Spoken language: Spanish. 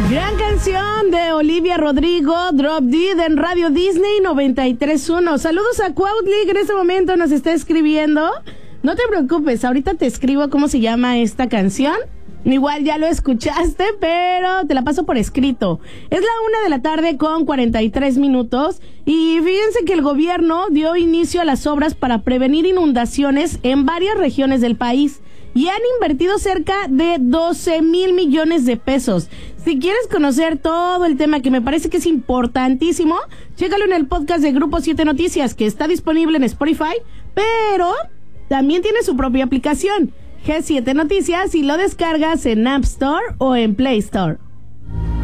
Gran canción de Olivia Rodrigo, Drop Dead en Radio Disney 93.1. Saludos a Cuautli, que en este momento nos está escribiendo. No te preocupes, ahorita te escribo cómo se llama esta canción. Igual ya lo escuchaste, pero te la paso por escrito. Es la 1:00 con 43 minutos. Y fíjense que el gobierno dio inicio a las obras para prevenir inundaciones en varias regiones del país. Y han invertido cerca de 12,000 millones de pesos. Si quieres conocer todo el tema, que me parece que es importantísimo, chécalo en el podcast de Grupo 7 Noticias, que está disponible en Spotify, pero también tiene su propia aplicación, G7 Noticias, y lo descargas en App Store o en Play Store.